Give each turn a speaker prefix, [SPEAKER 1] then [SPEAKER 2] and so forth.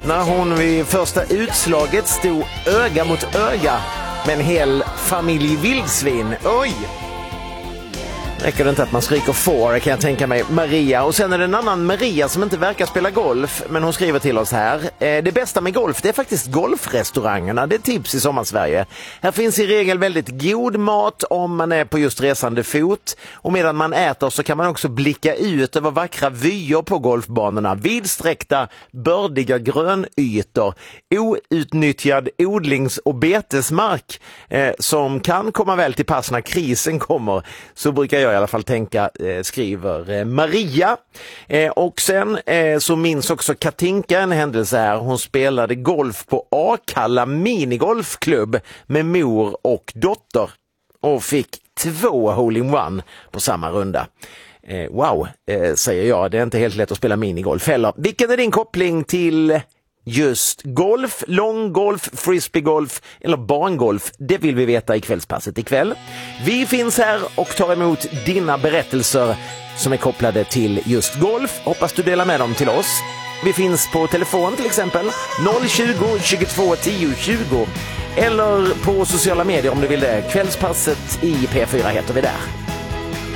[SPEAKER 1] när hon vid första utslaget stod öga mot öga med en hel familj vildsvin. Oj! Räcker det inte att man skriker får, kan jag tänka mig. Maria. Och sen är det en annan Maria som inte verkar spela golf, men hon skriver till oss här. Det bästa med golf, det är faktiskt golfrestaurangerna. Det är tips i Sommarsverige. Här finns i regel väldigt god mat om man är på just resande fot. Och medan man äter så kan man också blicka ut över vackra vyer på golfbanorna. Vidsträckta, bördiga grönytor. Outnyttjad odlings- och betesmark som kan komma väl till pass när krisen kommer. Så brukar jag i alla fall tänka, skriver Maria. Och sen så minns också Katinka en händelse här. Hon spelade golf på Akalla minigolfklubb med mor och dotter och fick 2 hole-in-one på samma runda. Wow, säger jag. Det är inte helt lätt att spela minigolf heller. Vilken är din koppling till just golf, långgolf, frisbeegolf eller barngolf? Det vill vi veta i kvällspasset ikväll. Vi finns här och tar emot dina berättelser som är kopplade till just golf. Hoppas du delar med dem till oss. Vi finns på telefon till exempel 020 22 10 20 eller på sociala medier om du vill det. Kvällspasset i P4 heter vi där.